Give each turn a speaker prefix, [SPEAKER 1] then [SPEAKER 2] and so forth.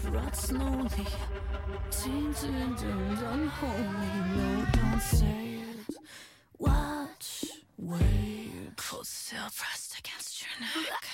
[SPEAKER 1] rot slowly. Tainted and unholy. No, don't say it. Watch, wait. Cold steel pressed against your neck.